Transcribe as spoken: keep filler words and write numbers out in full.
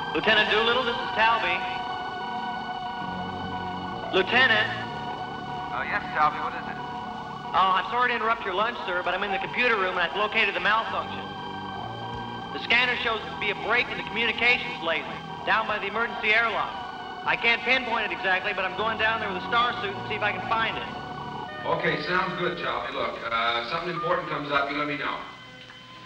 Lieutenant Doolittle, this is Talby. Lieutenant. Oh, yes, Talby, what is it? Oh, I'm sorry to interrupt your lunch, sir, but I'm in the computer room and I've located the malfunction. The scanner shows it to be a break in the communications laser down by the emergency airlock. I can't pinpoint it exactly, but I'm going down there with a star suit and see if I can find it. Okay, sounds good, Talby. Look, uh, something important comes up, you let me know.